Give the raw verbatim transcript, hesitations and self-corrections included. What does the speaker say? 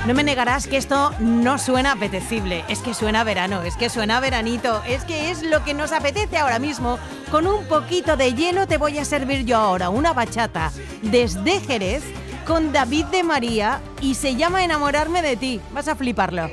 No me negarás que esto no suena apetecible, es que suena a verano, es que suena a veranito, es que es lo que nos apetece ahora mismo. Con un poquito de hielo te voy a servir yo ahora una bachata desde Jerez con David de María y se llama Enamorarme de ti. Vas a fliparlo.